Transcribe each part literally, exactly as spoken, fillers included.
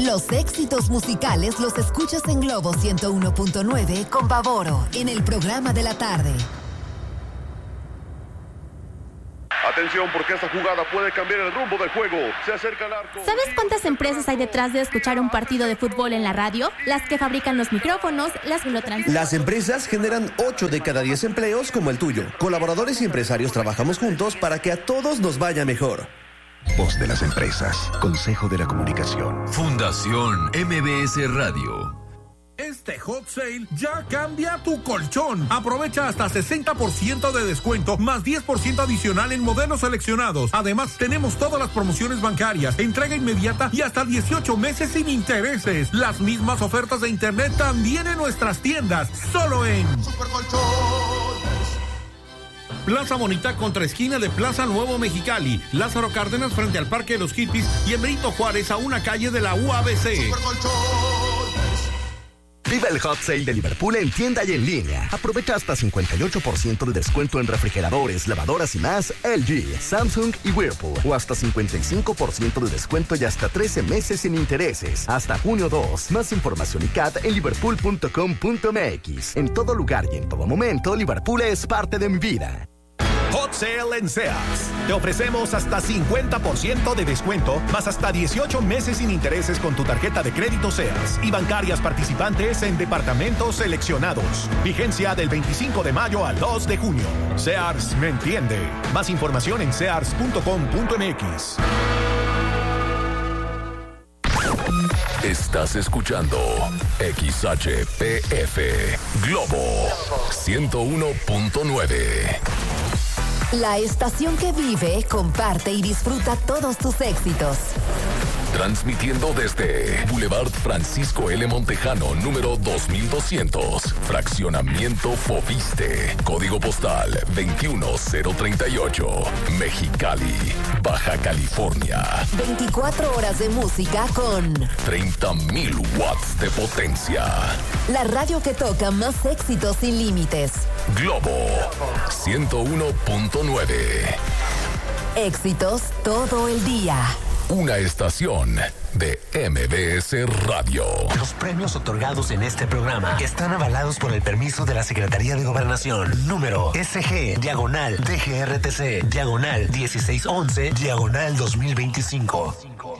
Los éxitos musicales los escuchas en Globo ciento uno punto nueve con Pavoro, en el programa de la tarde. Atención, porque esta jugada puede cambiar el rumbo del juego. Se acerca al arco. ¿Sabes cuántas empresas hay detrás de escuchar un partido de fútbol en la radio? Las que fabrican los micrófonos, las que lo transmiten. Las empresas generan ocho de cada diez empleos como el tuyo. Colaboradores y empresarios trabajamos juntos para que a todos nos vaya mejor. Voz de las empresas. Consejo de la Comunicación. Fundación M B S Radio. Este hot sale ya cambia tu colchón. Aprovecha hasta sesenta por ciento de descuento más diez por ciento adicional en modelos seleccionados. Además, tenemos todas las promociones bancarias, entrega inmediata y hasta dieciocho meses sin intereses. Las mismas ofertas de internet también en nuestras tiendas. Solo en Supercolchones. Plaza Bonita contra esquina de Plaza Nuevo Mexicali. Lázaro Cárdenas frente al Parque de los Hippies y en Benito Juárez a una calle de la U A B C. Viva el hot sale de Liverpool en tienda y en línea. Aprovecha hasta cincuenta y ocho por ciento de descuento en refrigeradores, lavadoras y más L G, Samsung y Whirlpool. O hasta cincuenta y cinco por ciento de descuento y hasta trece meses sin intereses. Hasta junio dos. Más información y C A T en liverpool punto com punto m x. En todo lugar y en todo momento, Liverpool es parte de mi vida. Hot Sale en Sears. Te ofrecemos hasta cincuenta por ciento de descuento, más hasta dieciocho meses sin intereses con tu tarjeta de crédito Sears y bancarias participantes en departamentos seleccionados. Vigencia del veinticinco de mayo al dos de junio. Sears me entiende. Más información en sears punto com punto m x. Estás escuchando X H P F Globo ciento uno punto nueve. La estación que vive, comparte y disfruta todos tus éxitos. Transmitiendo desde Boulevard Francisco L. Montejano, número dos mil doscientos, Fraccionamiento Fobiste, Código Postal veintiuno cero treinta y ocho, Mexicali, Baja California. veinticuatro horas de música con treinta mil watts de potencia. La radio que toca más éxitos sin límites. Globo ciento uno punto nueve. Éxitos todo el día. Una estación de M B S Radio. Los premios otorgados en este programa están avalados por el permiso de la Secretaría de Gobernación. Número S G, diagonal, D G R T C, diagonal, dieciséis once, diagonal dos mil veinticinco.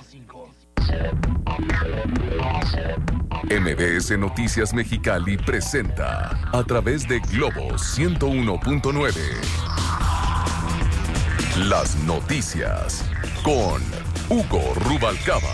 M B S Noticias Mexicali presenta a través de Globo ciento uno punto nueve las noticias con Hugo Rubalcaba.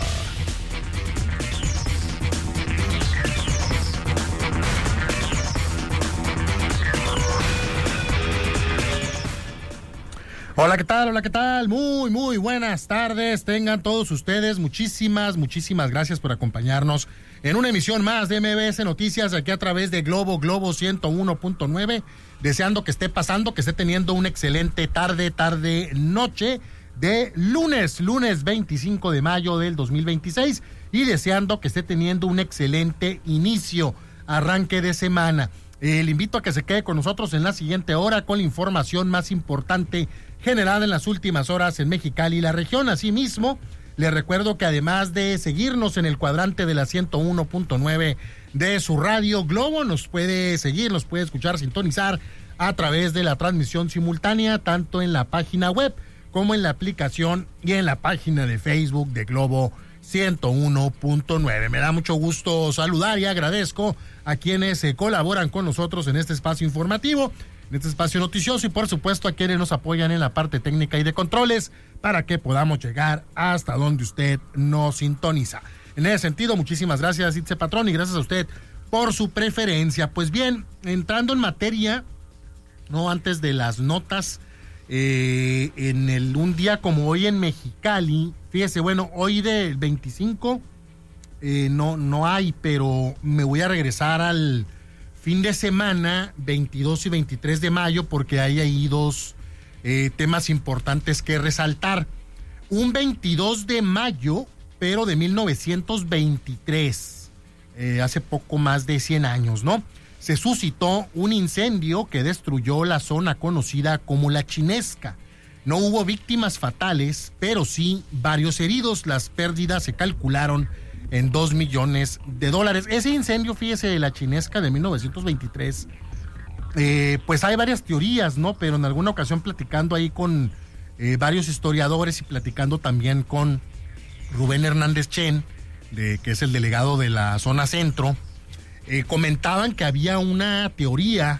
Hola, ¿qué tal? Hola, ¿qué tal? Muy, muy buenas tardes. Tengan todos ustedes muchísimas, muchísimas gracias por acompañarnos en una emisión más de M B S Noticias aquí a través de Globo, Globo ciento uno punto nueve. Deseando que esté pasando, que esté teniendo una excelente tarde, tarde, noche de lunes, lunes veinticinco de mayo del dos mil veintiséis y deseando que esté teniendo un excelente inicio, arranque de semana. Eh, le invito a que se quede con nosotros en la siguiente hora con la información más importante generada en las últimas horas en Mexicali y la región. Asimismo, les recuerdo que además de seguirnos en el cuadrante de la ciento uno punto nueve de su radio Globo, nos puede seguir, nos puede escuchar, sintonizar a través de la transmisión simultánea, tanto en la página web como en la aplicación y en la página de Facebook de Globo ciento uno punto nueve. Me da mucho gusto saludar y agradezco a quienes eh, colaboran con nosotros en este espacio informativo, en este espacio noticioso y por supuesto a quienes nos apoyan en la parte técnica y de controles para que podamos llegar hasta donde usted nos sintoniza. En ese sentido, muchísimas gracias, Itze Patrón, y gracias a usted por su preferencia. Pues bien, entrando en materia, no antes de las notas, eh, en el un día como hoy en Mexicali, fíjese, bueno, hoy del veinticinco eh, no, no hay, pero me voy a regresar al fin de semana, veintidós y veintitrés de mayo, porque hay ahí dos eh, temas importantes que resaltar. Un veintidós de mayo, pero de mil novecientos veintitrés, eh, hace poco más de cien años, ¿no? Se suscitó un incendio que destruyó la zona conocida como La Chinesca. No hubo víctimas fatales, pero sí varios heridos. Las pérdidas se calcularon en dos millones de dólares. Ese incendio, fíjese, de la Chinesca de mil novecientos veintitrés, eh, pues hay varias teorías, ¿no? Pero en alguna ocasión platicando ahí con eh, varios historiadores y platicando también con Rubén Hernández Chen, de, que es el delegado de la zona centro, eh, comentaban que había una teoría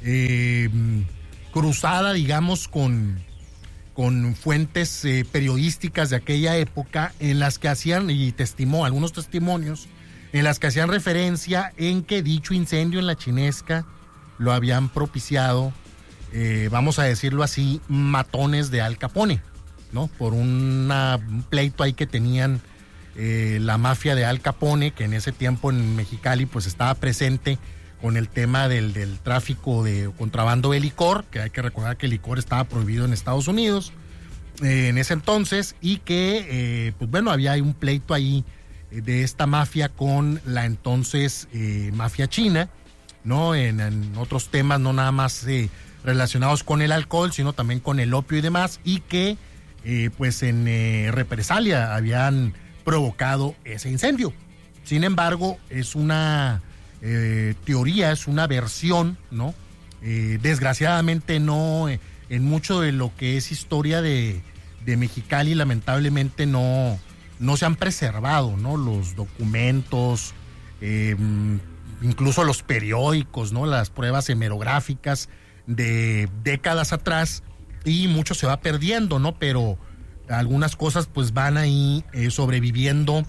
eh, cruzada, digamos, con... con fuentes eh, periodísticas de aquella época en las que hacían, y testimó, algunos testimonios, en las que hacían referencia en que dicho incendio en la Chinesca lo habían propiciado, eh, vamos a decirlo así, matones de Al Capone, ¿no? Por una, un pleito ahí que tenían eh, la mafia de Al Capone, que en ese tiempo en Mexicali pues estaba presente con el tema del, del tráfico de contrabando de licor, que hay que recordar que el licor estaba prohibido en Estados Unidos eh, en ese entonces, y que, eh, pues bueno, había un pleito ahí eh, de esta mafia con la entonces eh, mafia china, ¿no? En, en otros temas, no nada más eh, relacionados con el alcohol, sino también con el opio y demás, y que, eh, pues en eh, represalia habían provocado ese incendio. Sin embargo, es una... Eh, teoría, es una versión, ¿no? Eh, desgraciadamente no, eh, en mucho de lo que es historia de, de Mexicali, lamentablemente no, no se han preservado, ¿no? Los documentos, eh, incluso los periódicos, ¿no? Las pruebas hemerográficas de décadas atrás, y mucho se va perdiendo, ¿no? Pero algunas cosas pues van ahí eh, sobreviviendo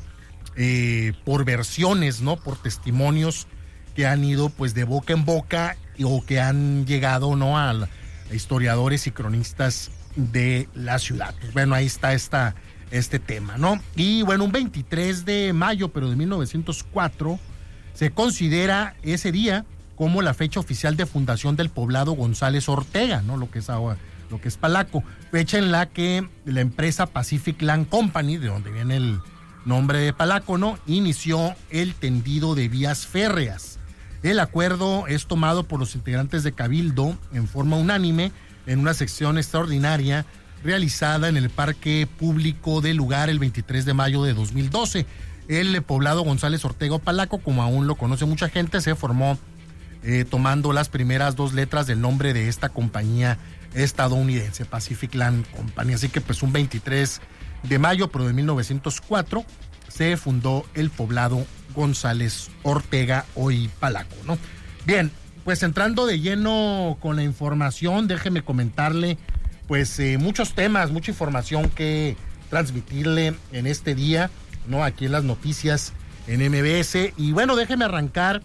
eh, por versiones, ¿no? Por testimonios que han ido pues de boca en boca o que han llegado, ¿no? a, a historiadores y cronistas de la ciudad. Pues bueno, ahí está esta, este tema, ¿no? Y bueno, un veintitrés de mayo, pero de mil novecientos cuatro, se considera ese día como la fecha oficial de fundación del poblado González Ortega, ¿no? Lo que es ahora, lo que es Palaco, fecha en la que la empresa Pacific Land Company, de donde viene el nombre de Palaco, ¿no? Inició el tendido de vías férreas. El acuerdo es tomado por los integrantes de Cabildo en forma unánime en una sección extraordinaria realizada en el Parque Público del lugar el veintitrés de mayo de dos mil doce. El poblado González Ortega o Palaco, como aún lo conoce mucha gente, se formó eh, tomando las primeras dos letras del nombre de esta compañía estadounidense, Pacific Land Company. Así que pues un veintitrés de mayo, pero de mil novecientos cuatro, se fundó el poblado González Ortega, hoy Palaco, ¿no? Bien, pues entrando de lleno con la información, déjeme comentarle pues eh, muchos temas, mucha información que transmitirle en este día, ¿no? Aquí en las noticias en M B S. Y bueno, déjeme arrancar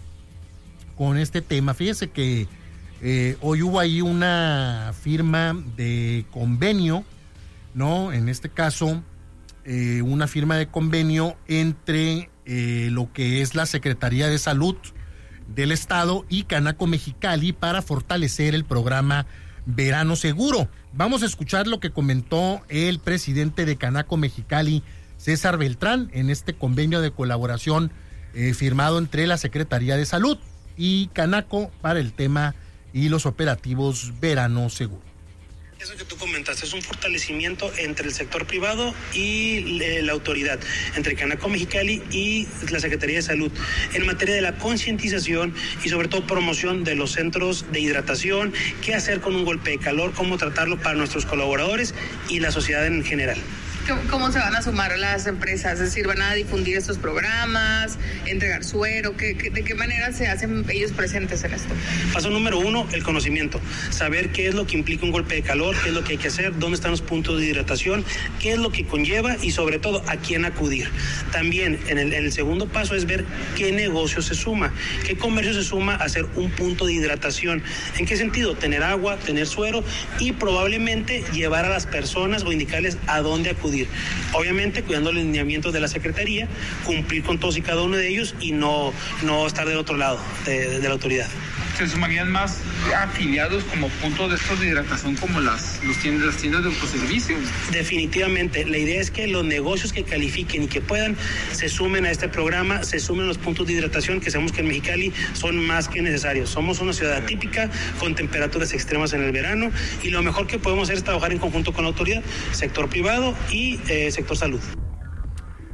con este tema. Fíjese que eh, hoy hubo ahí una firma de convenio, ¿no? En este caso, eh, una firma de convenio entre eh, lo que es la Secretaría de Salud del Estado y Canaco Mexicali para fortalecer el programa Verano Seguro. Vamos a escuchar lo que comentó el presidente de Canaco Mexicali, César Beltrán, en este convenio de colaboración eh, firmado entre la Secretaría de Salud y Canaco para el tema y los operativos Verano Seguro. Eso que tú comentaste es un fortalecimiento entre el sector privado y la autoridad, entre Canaco Mexicali y la Secretaría de Salud, en materia de la concientización y sobre todo promoción de los centros de hidratación, qué hacer con un golpe de calor, cómo tratarlo para nuestros colaboradores y la sociedad en general. ¿Cómo se van a sumar las empresas? Es decir, ¿van a difundir estos programas, entregar suero? ¿Qué, qué, ¿De qué manera se hacen ellos presentes en esto? Paso número uno, el conocimiento. Saber qué es lo que implica un golpe de calor, qué es lo que hay que hacer, dónde están los puntos de hidratación, qué es lo que conlleva y sobre todo a quién acudir. También en el, en el segundo paso es ver qué negocio se suma, qué comercio se suma a hacer un punto de hidratación. ¿En qué sentido? Tener agua, tener suero y probablemente llevar a las personas o indicarles a dónde acudir. Obviamente cuidando los lineamientos de la Secretaría, cumplir con todos y cada uno de ellos y no, no estar del otro lado de, de la autoridad. ¿Se sumarían más afiliados como puntos de estos de hidratación como las, los tiendas, las tiendas de autoservicio? Definitivamente. La idea es que los negocios que califiquen y que puedan se sumen a este programa, se sumen a los puntos de hidratación que sabemos que en Mexicali son más que necesarios. Somos una ciudad atípica con temperaturas extremas en el verano y lo mejor que podemos hacer es trabajar en conjunto con la autoridad, sector privado y eh, sector salud.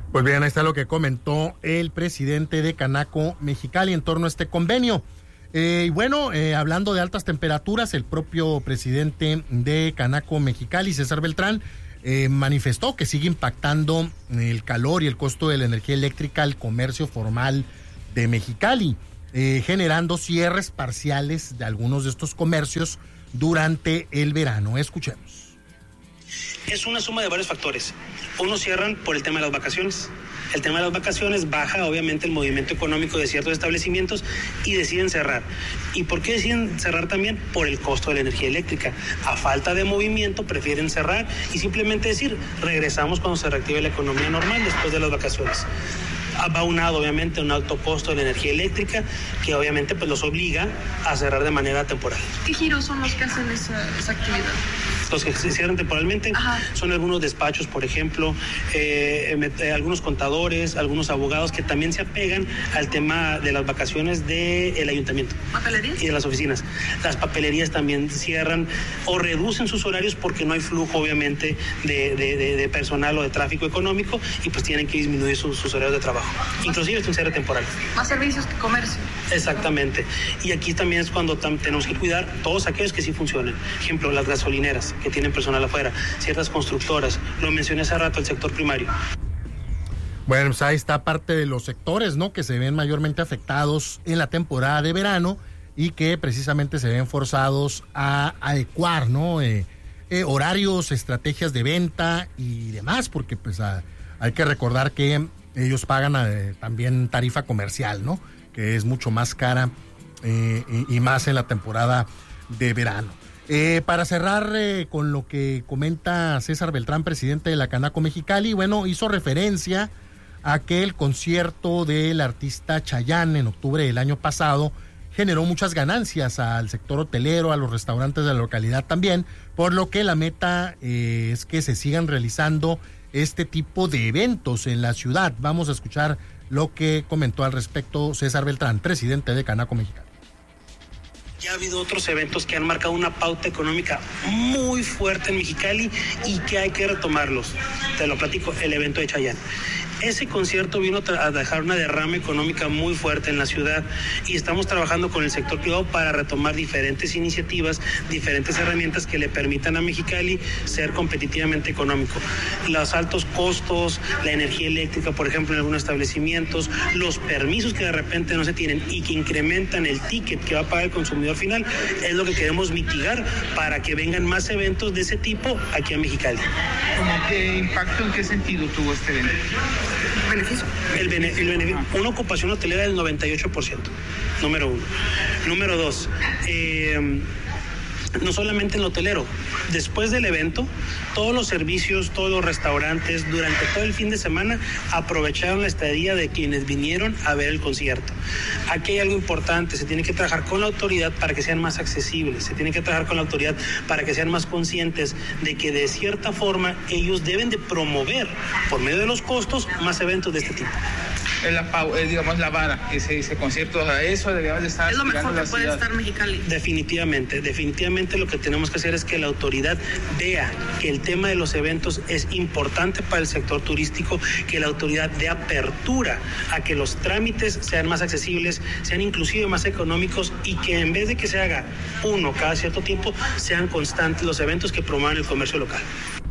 Pues bien, ahí está lo que comentó el presidente de Canaco Mexicali en torno a este convenio. Eh, y bueno, eh, hablando de altas temperaturas, el propio presidente de Canaco Mexicali, César Beltrán, eh, manifestó que sigue impactando el calor y el costo de la energía eléctrica al comercio formal de Mexicali, eh, generando cierres parciales de algunos de estos comercios durante el verano. Escuchemos. Es una suma de varios factores. Unos cierran por el tema de las vacaciones. El tema de las vacaciones baja obviamente el movimiento económico de ciertos establecimientos y deciden cerrar. ¿Y por qué deciden cerrar también? Por el costo de la energía eléctrica. A falta de movimiento prefieren cerrar y simplemente decir, regresamos cuando se reactive la economía normal después de las vacaciones. Va unado obviamente un alto costo de la energía eléctrica que obviamente pues los obliga a cerrar de manera temporal. ¿Qué giros son los que hacen esa, esa actividad? Los que se cierran temporalmente Ajá. son algunos despachos, por ejemplo, eh, eh, algunos contadores, algunos abogados que también se apegan al tema de las vacaciones del ayuntamiento. ¿Papelerías? Y de las oficinas. Las papelerías también cierran o reducen sus horarios porque no hay flujo, obviamente, de, de, de, de personal o de tráfico económico y pues tienen que disminuir sus, sus horarios de trabajo. Inclusive es un cierre temporal. Más servicios que comercio. Exactamente. Y aquí también es cuando tam- tenemos que cuidar todos aquellos que sí funcionan. Ejemplo, las gasolineras que tienen personal afuera, ciertas constructoras, lo mencioné hace rato, el sector primario. Bueno, pues ahí está parte de los sectores, ¿no?, que se ven mayormente afectados en la temporada de verano y que precisamente se ven forzados a adecuar, ¿no?, eh, eh, horarios, estrategias de venta y demás, porque pues a, hay que recordar que ellos pagan eh, también tarifa comercial, ¿no?, que es mucho más cara eh, y, y más en la temporada de verano. Eh, para cerrar eh, con lo que comenta César Beltrán, presidente de la Canaco Mexicali, bueno, hizo referencia a que el concierto del artista Chayanne en octubre del año pasado generó muchas ganancias al sector hotelero, a los restaurantes de la localidad también, por lo que la meta eh, es que se sigan realizando este tipo de eventos en la ciudad. Vamos a escuchar lo que comentó al respecto César Beltrán, presidente de Canaco Mexicali. Ya ha habido otros eventos que han marcado una pauta económica muy fuerte en Mexicali y que hay que retomarlos. Te lo platico, el evento de Chayanne. Ese concierto vino a dejar una derrama económica muy fuerte en la ciudad y estamos trabajando con el sector privado para retomar diferentes iniciativas, diferentes herramientas que le permitan a Mexicali ser competitivamente económico. Los altos costos, la energía eléctrica, por ejemplo, en algunos establecimientos, los permisos que de repente no se tienen y que incrementan el ticket que va a pagar el consumidor final, es lo que queremos mitigar para que vengan más eventos de ese tipo aquí a Mexicali. ¿Cómo qué impacto, en qué sentido tuvo este evento? Beneficio. El bene, el bene, una ocupación hotelera del noventa y ocho por ciento, número uno. Número dos, eh, no solamente en el hotelero, después del evento, todos los servicios, todos los restaurantes, durante todo el fin de semana, aprovecharon la estadía de quienes vinieron a ver el concierto. Aquí hay algo importante, se tiene que trabajar con la autoridad para que sean más accesibles, se tiene que trabajar con la autoridad para que sean más conscientes de que de cierta forma ellos deben de promover, por medio de los costos, más eventos de este tipo. Es la, digamos, la vara, ese, ese concierto, a eso debemos de estar. Es lo mejor que puede estar Mexicali. Definitivamente, definitivamente lo que tenemos que hacer es que la autoridad vea que el tema de los eventos es importante para el sector turístico, que la autoridad dé apertura a que los trámites sean más accesibles, sean inclusive más económicos y que en vez de que se haga uno cada cierto tiempo, sean constantes los eventos que promuevan el comercio local.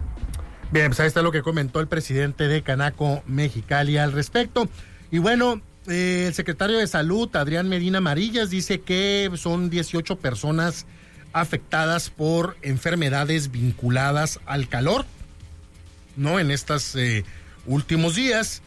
Bien, pues ahí está lo que comentó el presidente de Canaco Mexicali al respecto. Y bueno, eh, el secretario de Salud, Adrián Medina Amarillas, dice que son dieciocho personas afectadas por enfermedades vinculadas al calor, ¿no? En estos eh, últimos días,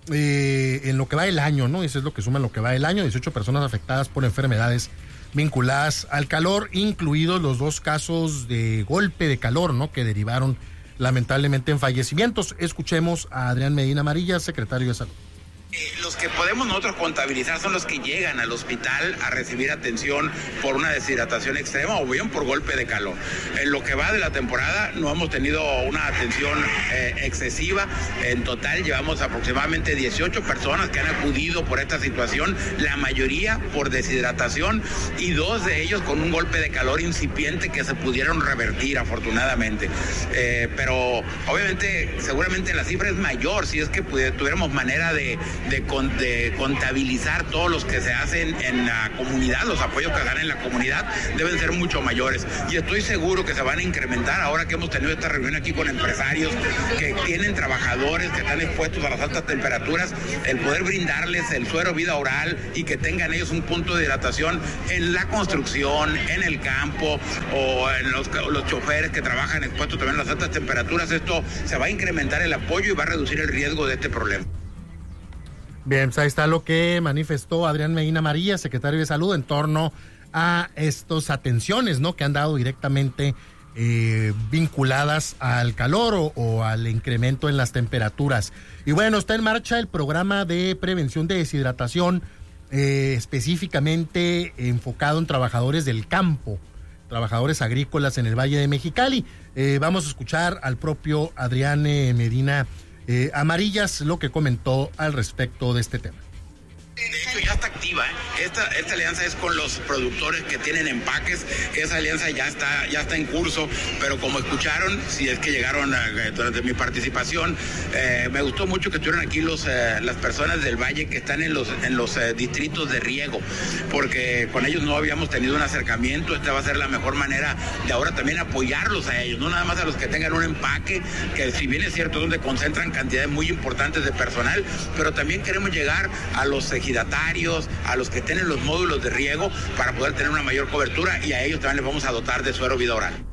eh, en lo que va el año, ¿no? Eso es lo que suma en lo que va el año, dieciocho personas afectadas por enfermedades vinculadas al calor, incluidos los dos casos de golpe de calor, ¿no?, que derivaron lamentablemente en fallecimientos. Escuchemos a Adrián Medina Amarillas, secretario de Salud. Eh, los que podemos nosotros contabilizar son los que llegan al hospital a recibir atención por una deshidratación extrema o bien por golpe de calor. En lo que va de la temporada no hemos tenido una atención eh, excesiva. En total llevamos aproximadamente dieciocho personas que han acudido por esta situación, la mayoría por deshidratación y dos de ellos con un golpe de calor incipiente que se pudieron revertir afortunadamente. Eh, pero obviamente seguramente la cifra es mayor si es que pudiera, tuviéramos manera de De, con, de contabilizar todos los que se hacen en la comunidad, los apoyos que dan en la comunidad deben ser mucho mayores y estoy seguro que se van a incrementar ahora que hemos tenido esta reunión aquí con empresarios que tienen trabajadores que están expuestos a las altas temperaturas, el poder brindarles el suero vida oral y que tengan ellos un punto de hidratación en la construcción, en el campo o en los, los choferes que trabajan expuestos también a las altas temperaturas. Esto se va a incrementar el apoyo y va a reducir el riesgo de este problema. Bien, pues ahí está lo que manifestó Adrián Medina María, secretario de Salud, en torno a estas atenciones, ¿no?, que han dado directamente eh, vinculadas al calor o, o al incremento en las temperaturas. Y bueno, está en marcha el programa de prevención de deshidratación, eh, específicamente enfocado en trabajadores del campo, trabajadores agrícolas en el Valle de Mexicali. Eh, vamos a escuchar al propio Adrián eh, Medina Eh, Amarillas lo que comentó al respecto de este tema. De hecho ya está activa, ¿eh? esta, esta alianza es con los productores que tienen empaques, esa alianza ya está, ya está en curso, pero como escucharon, si es que llegaron a, durante mi participación, eh, me gustó mucho que estuvieran aquí los, eh, las personas del Valle que están en los, en los eh, distritos de riego, porque con ellos no habíamos tenido un acercamiento. Esta va a ser la mejor manera de ahora también apoyarlos a ellos, no nada más a los que tengan un empaque, que si bien es cierto donde concentran cantidades muy importantes de personal, pero también queremos llegar a los ejidatarios, a los que tienen los módulos de riego para poder tener una mayor cobertura y a ellos también les vamos a dotar de suero vida oral.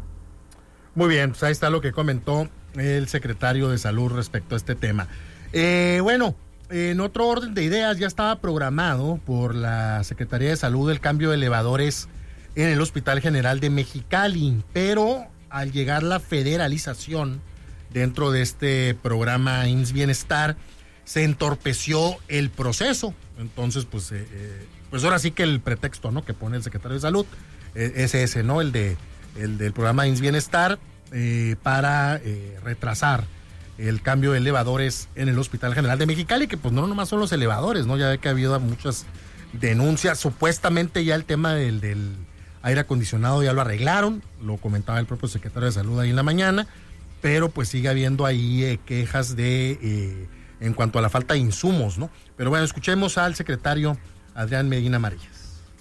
Muy bien, pues ahí está lo que comentó el secretario de Salud respecto a este tema. Eh, bueno, en otro orden de ideas, ya estaba programado por la Secretaría de Salud el cambio de elevadores en el Hospital General de Mexicali, pero al llegar la federalización dentro de este programa I M S S Bienestar, se entorpeció el proceso. Entonces, pues, eh, eh, pues ahora sí que el pretexto, ¿no?, que pone el secretario de Salud eh, es ese, ¿no?, el de el del programa I M S S Bienestar eh, para eh, retrasar el cambio de elevadores en el Hospital General de Mexicali, que pues no nomás son los elevadores, ¿no? Ya ve que ha habido muchas denuncias. Supuestamente ya el tema del, del aire acondicionado ya lo arreglaron, lo comentaba el propio secretario de Salud ahí en la mañana, pero pues sigue habiendo ahí eh, quejas de eh, en cuanto a la falta de insumos, ¿no? Pero bueno, escuchemos al secretario Adrián Medina Amarillas.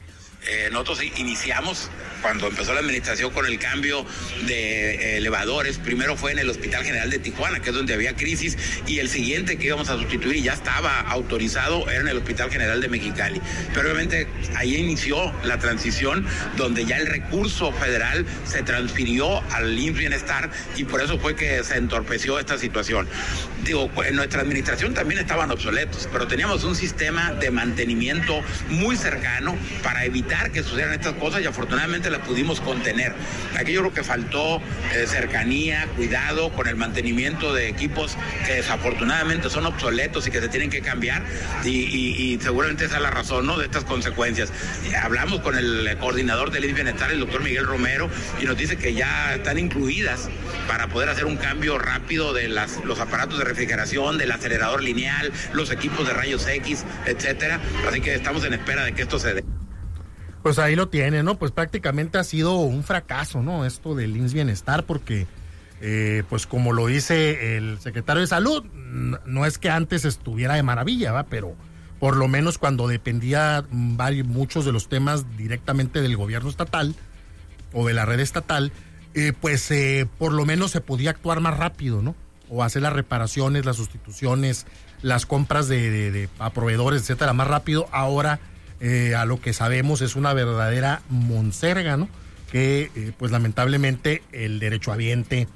Eh, nosotros iniciamos cuando empezó la administración con el cambio de eh, elevadores. Primero fue en el Hospital General de Tijuana, que es donde había crisis, y el siguiente que íbamos a sustituir y ya estaba autorizado era en el Hospital General de Mexicali. Pero obviamente ahí inició la transición donde ya el recurso federal se transfirió al I M S S Bienestar y por eso fue que se entorpeció esta situación. Digo, en nuestra administración también estaban obsoletos, pero teníamos un sistema de mantenimiento muy cercano para evitar que sucedieran estas cosas y afortunadamente las pudimos contener. Aquí yo creo que faltó eh, cercanía, cuidado con el mantenimiento de equipos que desafortunadamente son obsoletos y que se tienen que cambiar y, y, y seguramente esa es la razón, ¿no?, de estas consecuencias. Eh, hablamos con el coordinador del I M S S Bienestar, el doctor Miguel Romero, y nos dice que ya están incluidas para poder hacer un cambio rápido de las, los aparatos de refrigeración, del acelerador lineal, los equipos de rayos X, etcétera. Así que estamos en espera de que esto se dé. Pues ahí lo tiene, ¿no? Pues prácticamente ha sido un fracaso, ¿no?, esto del I M S S Bienestar, porque, eh, pues como lo dice el secretario de Salud, no es que antes estuviera de maravilla, ¿va? Pero por lo menos cuando dependía varios, muchos de los temas directamente del gobierno estatal o de la red estatal, eh, pues eh, por lo menos se podía actuar más rápido, ¿no? O hacer las reparaciones, las sustituciones, las compras de, de, de a proveedores, etcétera, más rápido. Ahora Eh, a lo que sabemos es una verdadera monserga, ¿no? Que eh, pues lamentablemente el derechohabiente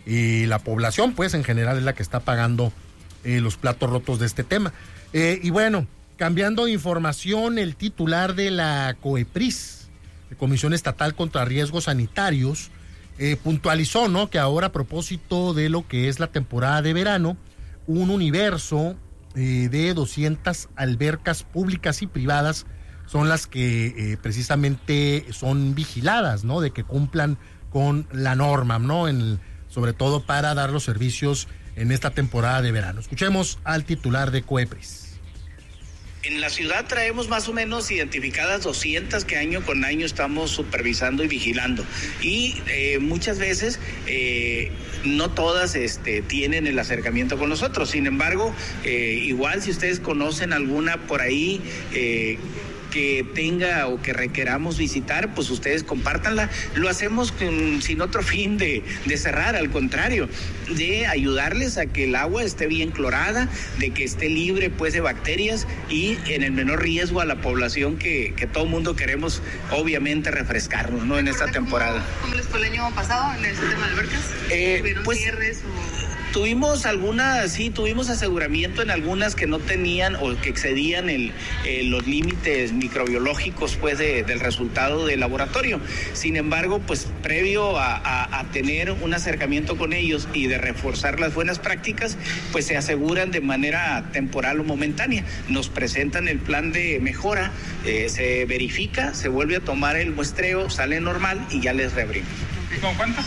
y la población pues en general es la que está pagando eh, los platos rotos de este tema. Eh, y bueno, cambiando de información, el titular de la COEPRIS, de Comisión Estatal contra Riesgos Sanitarios, eh, puntualizó, ¿no?, que ahora a propósito de lo que es la temporada de verano, un universo eh, de doscientas albercas públicas y privadas son las que eh, precisamente son vigiladas, ¿no? De que cumplan con la norma, ¿no? En, sobre todo para dar los servicios en esta temporada de verano. Escuchemos al titular de COEPRIS. En la ciudad traemos más o menos identificadas doscientas que año con año estamos supervisando y vigilando. Y eh, muchas veces eh, no todas este, tienen el acercamiento con nosotros. Sin embargo, eh, igual si ustedes conocen alguna por ahí eh, que tenga o que requeramos visitar, pues ustedes compártanla. Lo hacemos con, sin otro fin de, de cerrar, al contrario, de ayudarles a que el agua esté bien clorada, de que esté libre pues de bacterias y en el menor riesgo a la población que, que todo mundo queremos obviamente refrescarnos, ¿no? En esta temporada. ¿Cómo, cómo les fue el año pasado en el sistema de albercas? Eh, ¿Tuvieron pues, cierres o...? Tuvimos algunas, sí, tuvimos aseguramiento en algunas que no tenían o que excedían el, eh, los límites microbiológicos pues de, del resultado del laboratorio. Sin embargo, pues previo a, a, a tener un acercamiento con ellos y de reforzar las buenas prácticas, pues se aseguran de manera temporal o momentánea. Nos presentan el plan de mejora, eh, se verifica, se vuelve a tomar el muestreo, sale normal y ya les reabrimos. ¿Con cuántas?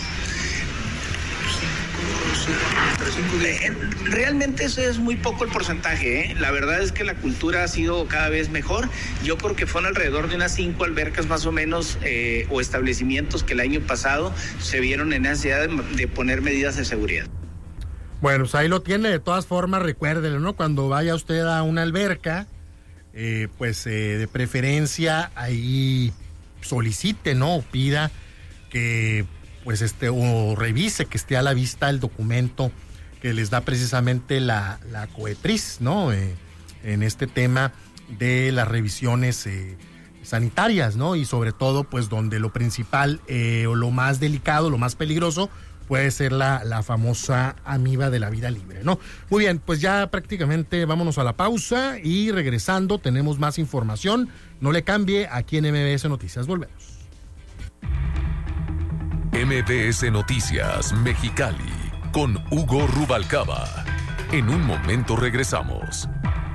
Realmente eso es muy poco el porcentaje, ¿eh? La verdad es que la cultura ha sido cada vez mejor. Yo creo que fueron alrededor de unas cinco albercas más o menos eh, o establecimientos que el año pasado se vieron en necesidad de, de poner medidas de seguridad. Bueno, pues ahí lo tiene. De todas formas, recuérdelo, ¿no? Cuando vaya usted a una alberca, eh, pues eh, de preferencia ahí solicite, ¿no? O pida que pues este, o revise que esté a la vista el documento que les da precisamente la, la COEPRIS, ¿no? Eh, en este tema de las revisiones eh, sanitarias, ¿no? Y sobre todo, pues donde lo principal eh, o lo más delicado, lo más peligroso, puede ser la, la famosa amiba de la vida libre, ¿no? Muy bien, pues ya prácticamente vámonos a la pausa y regresando tenemos más información. No le cambie, aquí en M B S Noticias volvemos. M B S Noticias Mexicali con Hugo Rubalcaba. En un momento regresamos.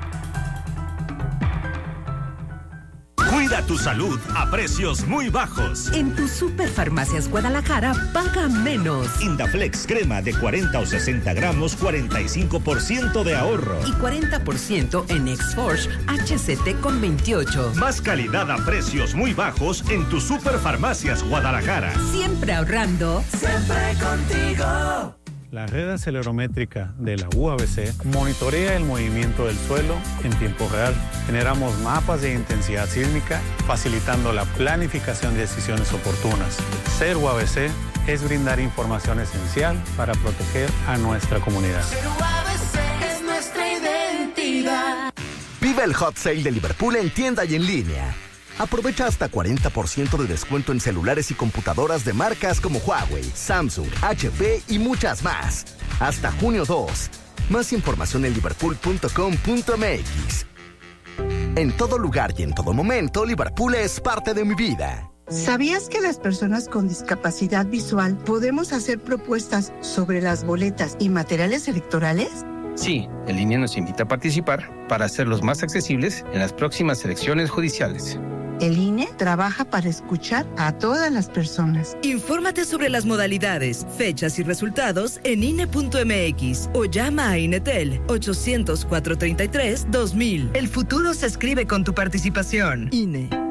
Cuida tu salud a precios muy bajos. En tu Superfarmacias Guadalajara, paga menos. Indaflex crema de cuarenta o sesenta gramos, cuarenta y cinco por ciento de ahorro. Y cuarenta por ciento en Exforge H C T con veintiocho. Más calidad a precios muy bajos en tu Superfarmacias Guadalajara. Siempre ahorrando. Siempre contigo. La red acelerométrica de la U A B C monitorea el movimiento del suelo en tiempo real. Generamos mapas de intensidad sísmica, facilitando la planificación de decisiones oportunas. Ser U A B C es brindar información esencial para proteger a nuestra comunidad. Ser U A B C es nuestra identidad. Vive el Hot Sale de Liverpool en tienda y en línea. Aprovecha hasta cuarenta por ciento de descuento en celulares y computadoras de marcas como Huawei, Samsung, H P y muchas más. Hasta junio dos. Más información en liverpool punto com punto m x. En todo lugar y en todo momento, Liverpool es parte de mi vida. ¿Sabías que las personas con discapacidad visual podemos hacer propuestas sobre las boletas y materiales electorales? Sí, el I N E nos invita a participar para hacerlos más accesibles en las próximas elecciones judiciales. El I N E trabaja para escuchar a todas las personas. Infórmate sobre las modalidades, fechas y resultados en I N E punto m x o llama a Inetel ochocientos, cuatrocientos treinta y tres, dos mil. El futuro se escribe con tu participación. I N E.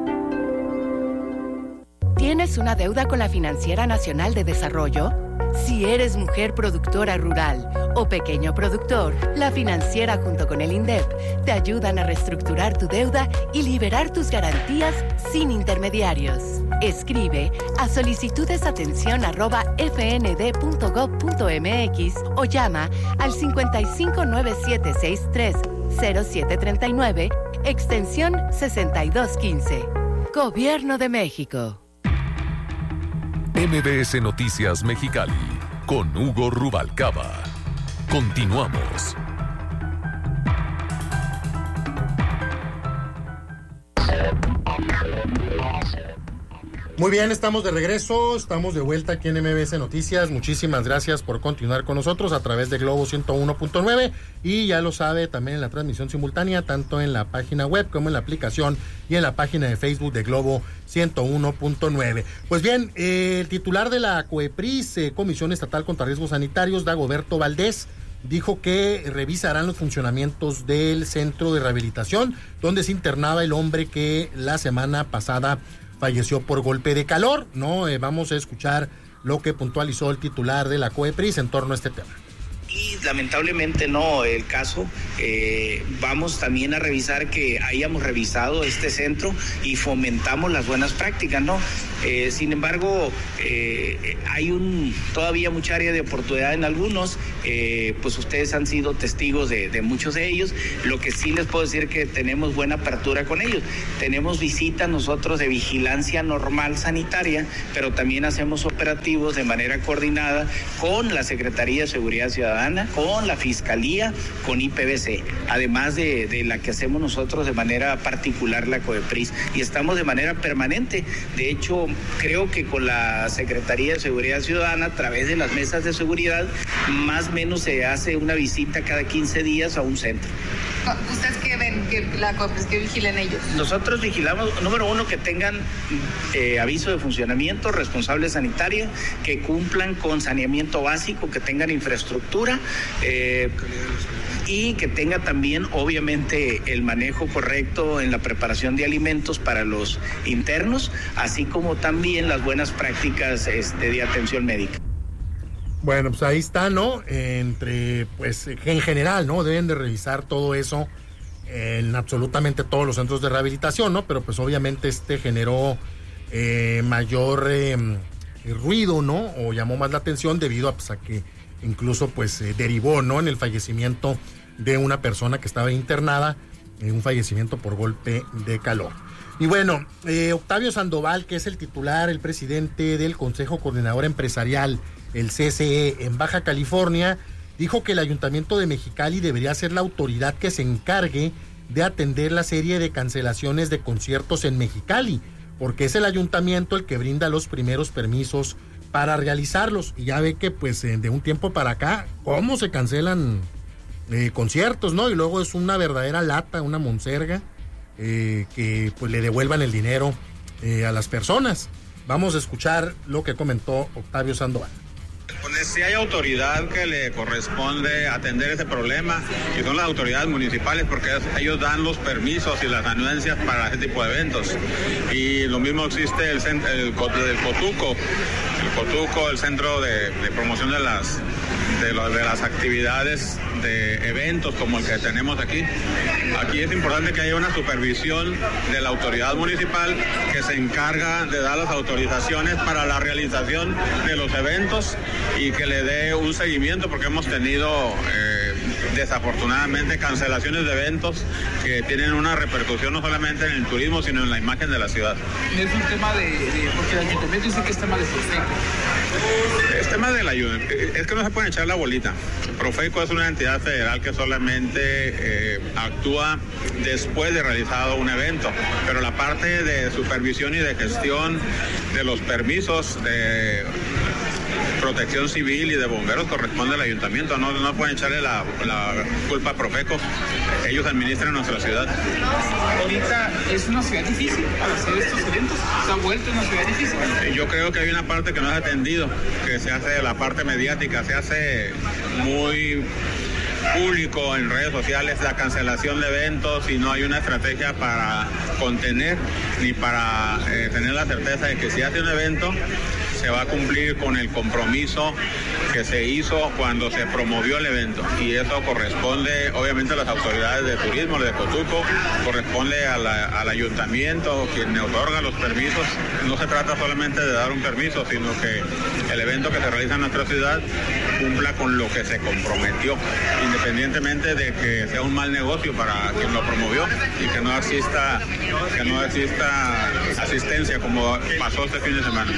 ¿Tienes una deuda con la Financiera Nacional de Desarrollo? Si eres mujer productora rural o pequeño productor, la Financiera junto con el INDEP te ayudan a reestructurar tu deuda y liberar tus garantías sin intermediarios. Escribe a solicitudesatención arroba f n d punto gov punto m x o llama al cincuenta y cinco, nueve siete seis tres, cero siete tres nueve, extensión sesenta y dos quince. Gobierno de México. M B S Noticias Mexicali con Hugo Rubalcaba. Continuamos. Muy bien, estamos de regreso, estamos de vuelta aquí en M B S Noticias. Muchísimas gracias por continuar con nosotros a través de Globo ciento uno punto nueve y ya lo sabe también en la transmisión simultánea, tanto en la página web como en la aplicación y en la página de Facebook de Globo ciento uno punto nueve. Pues bien, eh, el titular de la COEPRIS, eh, Comisión Estatal contra Riesgos Sanitarios, Dagoberto Valdés, dijo que revisarán los funcionamientos del centro de rehabilitación donde se internaba el hombre que la semana pasada falleció por golpe de calor, ¿no? Eh, vamos a escuchar lo que puntualizó el titular de la COEPRIS en torno a este tema. Y lamentablemente no el caso. Eh, vamos también a revisar que hayamos revisado este centro y fomentamos las buenas prácticas, ¿no? Eh, sin embargo, eh, hay un todavía mucha área de oportunidad en algunos, eh, pues ustedes han sido testigos de, de muchos de ellos. Lo que sí les puedo decir que tenemos buena apertura con ellos. Tenemos visitas nosotros de vigilancia normal sanitaria, pero también hacemos operativos de manera coordinada con la Secretaría de Seguridad Ciudadana, con la Fiscalía, con I P B C, además de, de la que hacemos nosotros de manera particular la COEPRIS, y estamos de manera permanente. De hecho, creo que con la Secretaría de Seguridad Ciudadana, a través de las mesas de seguridad, más o menos se hace una visita cada quince días a un centro. ¿Ustedes qué ven que la COEPRIS, que vigilen ellos? Nosotros vigilamos, número uno, que tengan eh, aviso de funcionamiento, responsable sanitario, que cumplan con saneamiento básico, que tengan infraestructura eh, y que tenga también, obviamente, el manejo correcto en la preparación de alimentos para los internos, así como también las buenas prácticas este, de atención médica. Bueno, pues ahí está, ¿no? Entre, pues, en general, ¿no? Deben de revisar todo eso en absolutamente todos los centros de rehabilitación, ¿no? Pero pues obviamente este generó eh, mayor eh, ruido, ¿no? O llamó más la atención debido a, pues, a que incluso, pues, eh, derivó, ¿no? En el fallecimiento de una persona que estaba internada, en un fallecimiento por golpe de calor. Y bueno, eh, Octavio Sandoval, que es el titular, el presidente del Consejo Coordinador Empresarial, el C C E en Baja California, dijo que el Ayuntamiento de Mexicali debería ser la autoridad que se encargue de atender la serie de cancelaciones de conciertos en Mexicali, porque es el ayuntamiento el que brinda los primeros permisos para realizarlos. Y ya ve que pues de un tiempo para acá, cómo se cancelan eh, conciertos, ¿no? Y luego es una verdadera lata, una monserga, eh, que pues le devuelvan el dinero eh, a las personas. Vamos a escuchar lo que comentó Octavio Sandoval. Pues si hay autoridad que le corresponde atender ese problema, y son las autoridades municipales, porque ellos dan los permisos y las anuencias para ese tipo de eventos. Y lo mismo existe el, el, el COTUCO, el COTUCO, el Centro de, de Promoción de las, de, lo, de las Actividades de eventos como el que tenemos aquí. Aquí es importante que haya una supervisión de la autoridad municipal que se encarga de dar las autorizaciones para la realización de los eventos y que le dé un seguimiento, porque hemos tenido eh, desafortunadamente cancelaciones de eventos que tienen una repercusión no solamente en el turismo, sino en la imagen de la ciudad. Es un tema de, de porque el ayuntamiento dice que es tema de Profeco. Es tema del ayuntamiento, es que no se puede echar la bolita. Profeco es una entidad federal que solamente eh, actúa después de realizado un evento, pero la parte de supervisión y de gestión de los permisos de protección civil y de bomberos corresponde al ayuntamiento. No, no pueden echarle la, la culpa a Profeco. Ellos administran nuestra ciudad. Ahorita es una ciudad difícil para hacer estos eventos. Se ha vuelto una ciudad difícil. Yo creo que hay una parte que no es atendido, que se hace la parte mediática, se hace muy público en redes sociales la cancelación de eventos, y no hay una estrategia para contener ni para eh, tener la certeza de que si hace un evento se va a cumplir con el compromiso que se hizo cuando se promovió el evento, y eso corresponde obviamente a las autoridades de turismo, de COTUCO, corresponde a la, al ayuntamiento quien otorga los permisos. No se trata solamente de dar un permiso, sino que el evento que se realiza en nuestra ciudad cumpla con lo que se comprometió, independientemente de que sea un mal negocio para quien lo promovió y que no exista, que no exista asistencia como pasó este fin de semana.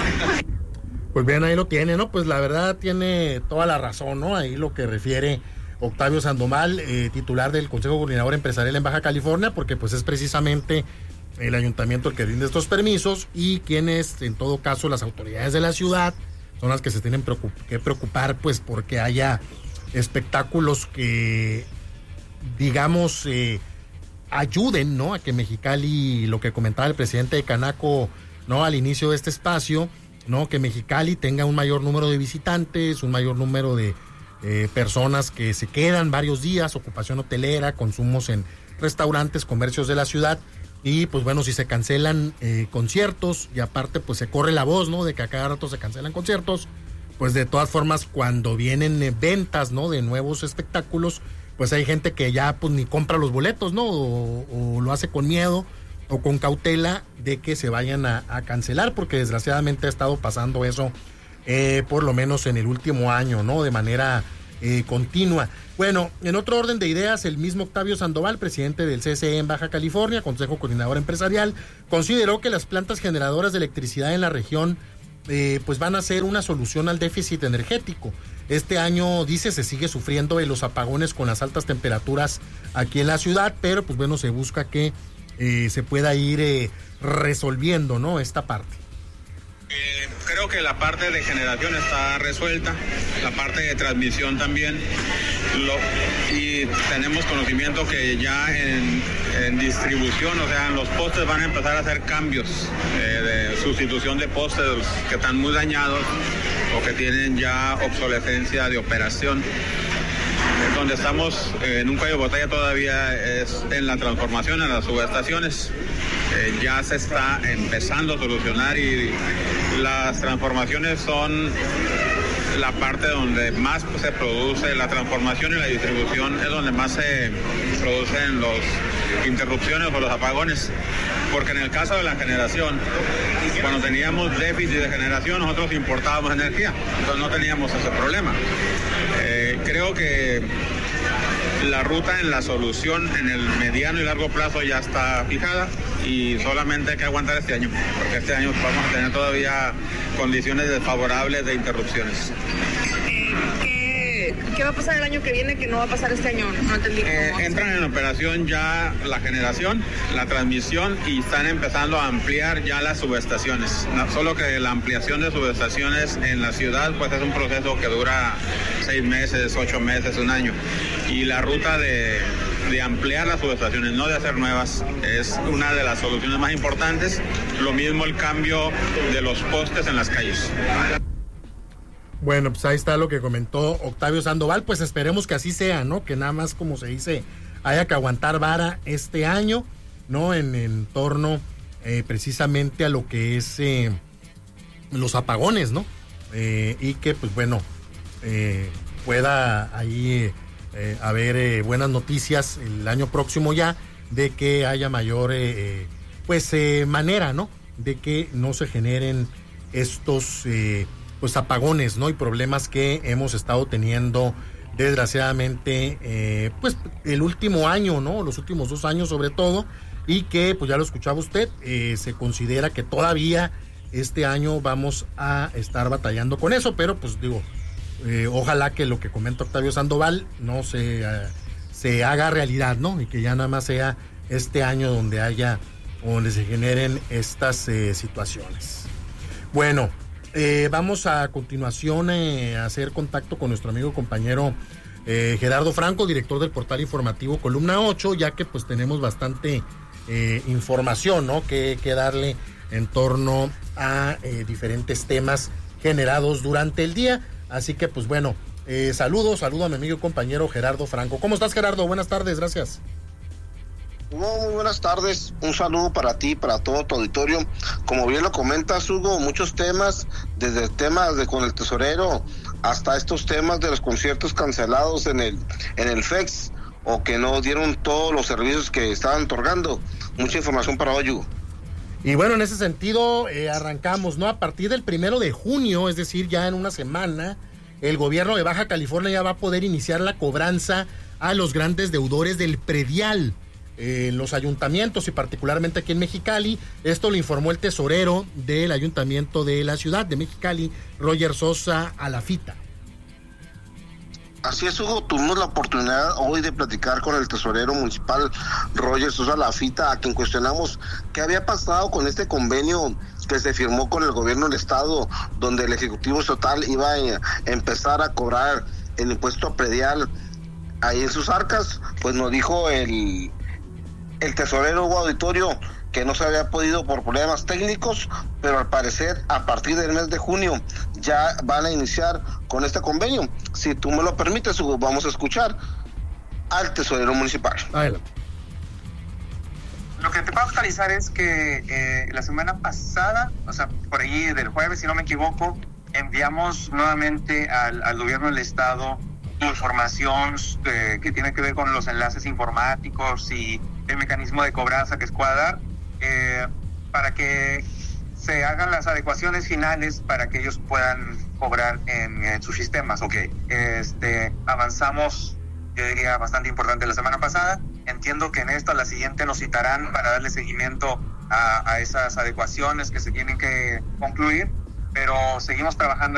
Pues bien, ahí lo tiene, ¿no? Pues la verdad tiene toda la razón, ¿no? Ahí lo que refiere Octavio Sandoval, eh, titular del Consejo Coordinador Empresarial en Baja California, porque pues es precisamente el ayuntamiento el que rinde estos permisos, y quienes, en todo caso, las autoridades de la ciudad son las que se tienen preocup- que preocupar, pues, porque haya espectáculos que, digamos, eh, ayuden, ¿no?, a que Mexicali, lo que comentaba el presidente de Canaco, ¿no?, al inicio de este espacio, ¿no?, que Mexicali tenga un mayor número de visitantes, un mayor número de eh, personas que se quedan varios días, ocupación hotelera, consumos en restaurantes, comercios de la ciudad. Y pues bueno, si se cancelan eh, conciertos, y aparte pues se corre la voz, ¿no?, de que a cada rato se cancelan conciertos, pues de todas formas cuando vienen eh, ventas, ¿no?, de nuevos espectáculos, pues hay gente que ya pues ni compra los boletos, ¿no?, o, o lo hace con miedo o con cautela de que se vayan a, a cancelar, porque desgraciadamente ha estado pasando eso eh, por lo menos en el último año, ¿no?, de manera eh, continua. Bueno, en otro orden de ideas, el mismo Octavio Sandoval, presidente del C C E en Baja California, Consejo Coordinador Empresarial, consideró que las plantas generadoras de electricidad en la región eh, pues van a ser una solución al déficit energético. Este año, dice, se sigue sufriendo de los apagones con las altas temperaturas aquí en la ciudad, pero pues bueno, se busca que eh, se pueda ir eh, resolviendo, ¿no?, esta parte. Eh, creo que la parte de generación está resuelta, la parte de transmisión también, lo, y tenemos conocimiento que ya en, en distribución, o sea, en los postes van a empezar a hacer cambios eh, de sustitución de postes que están muy dañados o que tienen ya obsolescencia de operación. Donde estamos eh, en un cuello de botella todavía es en la transformación, en las subestaciones. Eh, ya se está empezando a solucionar, y las transformaciones son la parte donde más se produce, la transformación y la distribución es donde más se producen las interrupciones o los apagones, porque en el caso de la generación, cuando teníamos déficit de generación, nosotros importábamos energía, entonces no teníamos ese problema. Eh, creo que la ruta en la solución en el mediano y largo plazo ya está fijada, y solamente hay que aguantar este año, porque este año vamos a tener todavía condiciones desfavorables de interrupciones. ¿Qué, qué va a pasar el año que viene que no va a pasar este año? No entendí. Eh, entran en operación ya la generación, la transmisión, y están empezando a ampliar ya las subestaciones. No, solo que la ampliación de subestaciones en la ciudad pues es un proceso que dura seis meses, ocho meses, un año. Y la ruta de, de ampliar las subestaciones, no de hacer nuevas, es una de las soluciones más importantes. Lo mismo el cambio de los postes en las calles. Bueno, pues ahí está lo que comentó Octavio Sandoval, pues esperemos que así sea, ¿no? Que nada más, como se dice, haya que aguantar vara este año, ¿no? En, en torno eh, precisamente a lo que es eh, los apagones, ¿no? Eh, y que, pues bueno, eh, pueda ahí eh, haber eh, buenas noticias el año próximo ya, de que haya mayor, eh, pues, eh, manera, ¿no? De que no se generen estos... Eh, pues apagones, ¿no? Y problemas que hemos estado teniendo desgraciadamente eh, pues el último año, ¿no? Los últimos dos años sobre todo, y que pues ya lo escuchaba usted, eh, se considera que todavía este año vamos a estar batallando con eso, pero pues digo, eh, ojalá que lo que comenta Octavio Sandoval no se, uh, se haga realidad, ¿no? Y que ya nada más sea este año donde haya, donde se generen estas eh, situaciones. Bueno, Eh, vamos a continuación eh, a hacer contacto con nuestro amigo compañero eh, Gerardo Franco, director del portal informativo Columna ocho, ya que pues tenemos bastante eh, información, ¿no? que, que darle en torno a eh, diferentes temas generados durante el día. Así que pues bueno, eh, saludo, saludo a mi amigo y compañero Gerardo Franco. ¿Cómo estás, Gerardo? Buenas tardes, gracias. Muy buenas tardes, un saludo para ti, para todo tu auditorio. Como bien lo comentas, Hugo, muchos temas, desde temas de con el tesorero hasta estos temas de los conciertos cancelados en el en el F E X, o que no dieron todos los servicios que estaban otorgando. Mucha información para hoy, Hugo. Y bueno, en ese sentido eh, arrancamos, ¿no? A partir del primero de junio, es decir, ya en una semana, el gobierno de Baja California ya va a poder iniciar la cobranza a los grandes deudores del predial en los ayuntamientos, y particularmente aquí en Mexicali. Esto lo informó el tesorero del ayuntamiento de la ciudad de Mexicali, Roger Sosa Alafita. Así es, Hugo, tuvimos la oportunidad hoy de platicar con el tesorero municipal Roger Sosa Lafita, a quien cuestionamos qué había pasado con este convenio que se firmó con el gobierno del estado, donde el Ejecutivo Estatal iba a empezar a cobrar el impuesto predial ahí en sus arcas. Pues nos dijo el, el tesorero Hugo Auditorio que no se había podido por problemas técnicos, pero al parecer a partir del mes de junio ya van a iniciar con este convenio. Si tú me lo permites, Hugo, vamos a escuchar al tesorero municipal. Adelante. Lo que te puedo actualizar es que eh, la semana pasada, o sea, por ahí del jueves, si no me equivoco, enviamos nuevamente al, al gobierno del estado información eh, que tiene que ver con los enlaces informáticos y el mecanismo de cobranza que es Cuadar, eh, para que se hagan las adecuaciones finales para que ellos puedan cobrar en, en sus sistemas. Ok, este, avanzamos, yo diría, bastante importante la semana pasada. Entiendo que en esta, la siguiente, nos citarán para darle seguimiento a, a esas adecuaciones que se tienen que concluir, pero seguimos trabajando